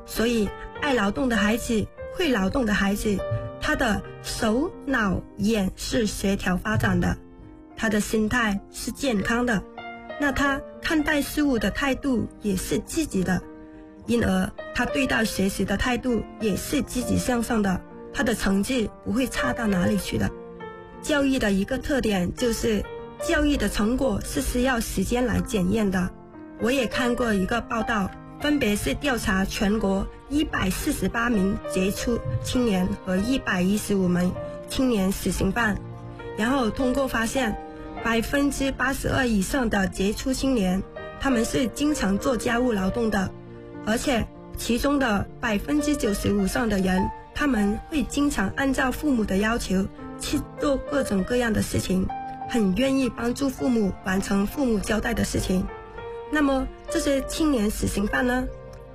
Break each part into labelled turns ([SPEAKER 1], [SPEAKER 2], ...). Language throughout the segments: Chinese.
[SPEAKER 1] 所以爱劳动的孩子，会劳动的孩子，他的手脑眼是协调发展的，他的心态是健康的，那他看待事物的态度也是积极的，因而他对待学习的态度也是积极向上的，他的成绩不会差到哪里去的。教育的一个特点就是教育的成果是需要时间来检验的。我也看过一个报道，分别是调查全国148名杰出青年和115名青年死刑犯，然后通过发现82%以上的杰出青年，他们是经常做家务劳动的，而且其中的95%以上的人，他们会经常按照父母的要求去做各种各样的事情，很愿意帮助父母完成父母交代的事情。那么这些青年死刑犯呢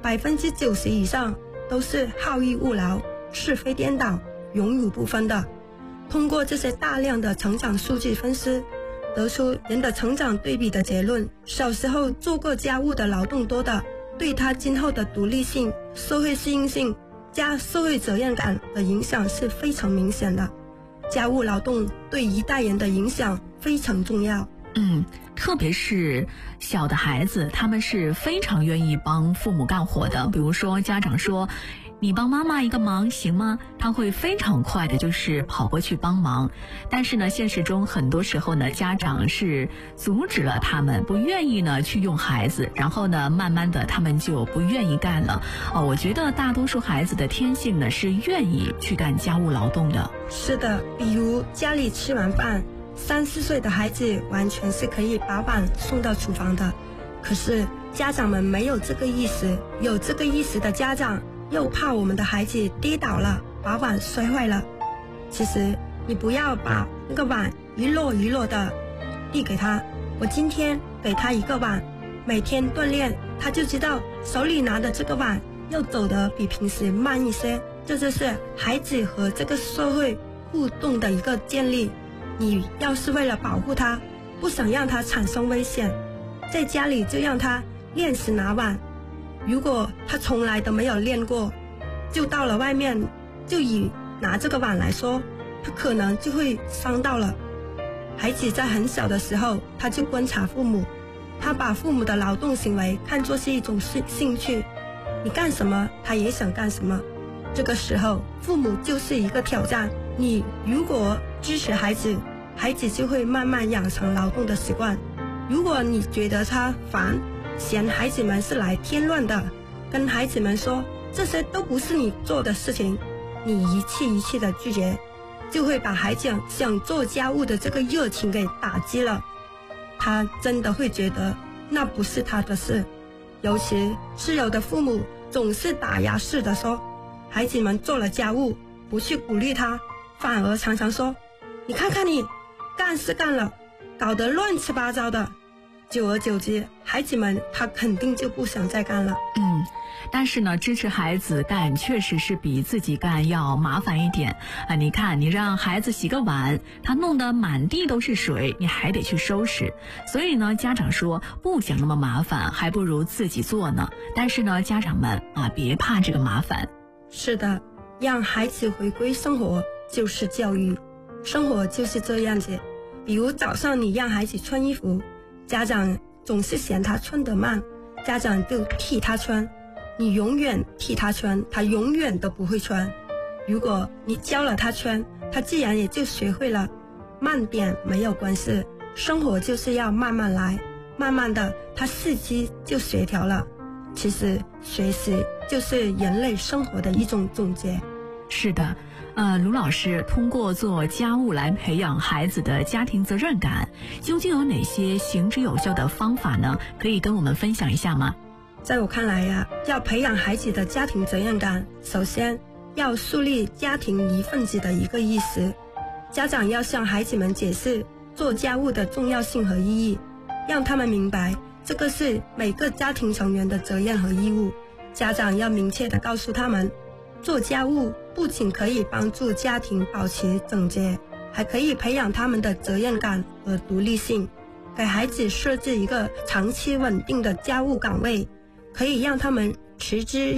[SPEAKER 1] ，90%以上都是好逸恶劳、是非颠倒、荣辱不分的。通过这些大量的成长数据分析，得出人的成长对比的结论，小时候做过家务的劳动多的，对他今后的独立性、社会适应性加社会责任感的影响是非常明显的。家务劳动对一代人的影响非常重要。
[SPEAKER 2] 特别是小的孩子，他们是非常愿意帮父母干活的。比如说家长说你帮妈妈一个忙行吗？他会非常快的就是跑过去帮忙。但是呢，现实中很多时候呢，家长是阻止了他们，不愿意呢去用孩子，然后呢慢慢的他们就不愿意干了。我觉得大多数孩子的天性呢是愿意去干家务劳动的。
[SPEAKER 1] 是的，比如家里吃完饭，3、4岁的孩子完全是可以把碗送到厨房的，可是家长们没有这个意识，有这个意识的家长又怕我们的孩子跌倒了，把碗摔坏了。其实你不要把那个碗一摞一摞的递给他，我今天给他一个碗，每天锻炼他就知道手里拿的这个碗要走得比平时慢一些，这就是孩子和这个社会互动的一个建立。你要是为了保护他，不想让他产生危险，在家里就让他练习拿碗。如果他从来都没有练过，就到了外面，就以拿这个碗来说，他可能就会伤到了。孩子在很小的时候，他就观察父母，他把父母的劳动行为看作是一种兴趣，你干什么他也想干什么。这个时候父母就是一个挑战，你如果支持孩子，孩子就会慢慢养成劳动的习惯。如果你觉得他烦，嫌孩子们是来添乱的，跟孩子们说这些都不是你做的事情，你一气一气的拒绝，就会把孩子想做家务的这个热情给打击了。他真的会觉得那不是他的事。尤其是有的父母总是打压式的说孩子们做了家务，不去鼓励他，反而常常说你看看你干是干了，搞得乱七八糟的。久而久之，孩子们他肯定就不想再干了。
[SPEAKER 2] 但是呢，支持孩子干确实是比自己干要麻烦一点啊！你看，你让孩子洗个碗，他弄得满地都是水，你还得去收拾。所以呢，家长说不想那么麻烦，还不如自己做呢。但是呢，家长们别怕这个麻烦。
[SPEAKER 1] 是的，让孩子回归生活就是教育，生活就是这样子。比如早上你让孩子穿衣服，家长总是嫌他穿得慢，家长就替他穿，你永远替他穿，他永远都不会穿。如果你教了他穿，他自然也就学会了。慢点没有关系，生活就是要慢慢来，慢慢的他四肢就协调了。其实学习就是人类生活的一种总结。
[SPEAKER 2] 是的，卢老师，通过做家务来培养孩子的家庭责任感，究竟有哪些行之有效的方法呢？可以跟我们分享一下吗？
[SPEAKER 1] 在我看来呀，要培养孩子的家庭责任感，首先要树立家庭一份子的一个意识。家长要向孩子们解释做家务的重要性和意义，让他们明白这个是每个家庭成员的责任和义务。家长要明确地告诉他们，做家务不仅可以帮助家庭保持整洁，还可以培养他们的责任感和独立性。给孩子设置一个长期稳定的家务岗位，可以让他们持之